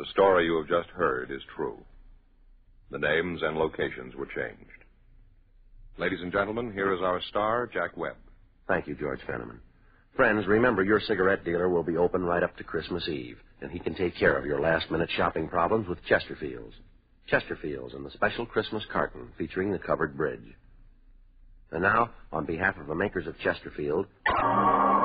story you have just heard is true. The names and locations were changed. Ladies and gentlemen, here is our star, Jack Webb. Thank you, George Fenneman. Friends, remember your cigarette dealer will be open right up to Christmas Eve, and he can take care of your last-minute shopping problems with Chesterfields. Chesterfields and the special Christmas carton featuring the covered bridge. And now, on behalf of the makers of Chesterfield...